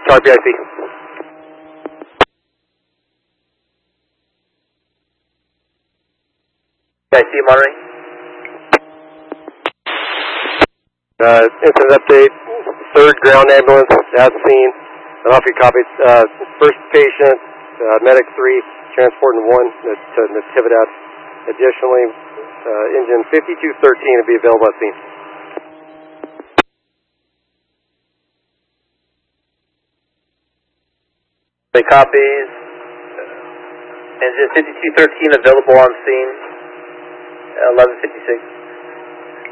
Tar PIC. PIC monitoring. Incident update. 3rd ground ambulance at scene. I don't know if you copied. First patient, medic 3, transporting 1 to Natividad. Additionally, engine 5213 to be available at scene. The copies. Engine 5213 available on scene. 11:56.